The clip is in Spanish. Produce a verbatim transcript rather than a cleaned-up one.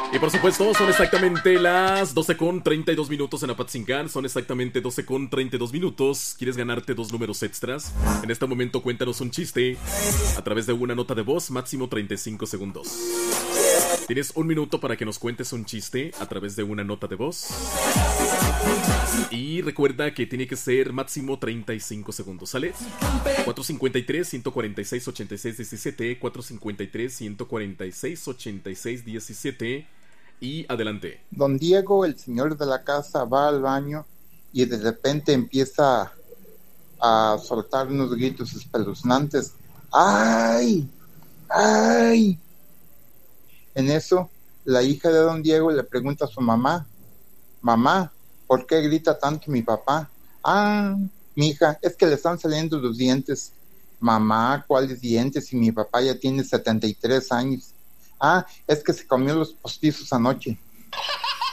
Y por supuesto, son exactamente las doce con treinta y dos minutos en Apatzingán. Son exactamente doce con treinta y dos minutos. ¿Quieres ganarte dos números extras? En este momento cuéntanos un chiste a través de una nota de voz, máximo treinta y cinco segundos. Tienes un minuto para que nos cuentes un chiste a través de una nota de voz. Y recuerda que tiene que ser máximo treinta y cinco segundos, ¿sale? cuatro cinco tres, uno cuatro seis, ocho seis uno siete, cuatro cinco tres, uno cuatro seis, ocho seis uno siete. Y adelante. Don Diego, el señor de la casa, va al baño y de repente empieza a soltar unos gritos espeluznantes. ¡Ay! ¡Ay! En eso, la hija de don Diego le pregunta a su mamá: mamá, ¿por qué grita tanto mi papá? Ah, mija, es que le están saliendo los dientes. Mamá, ¿cuáles dientes? Si mi papá ya tiene setenta y tres años. Ah, es que se comió los postizos anoche.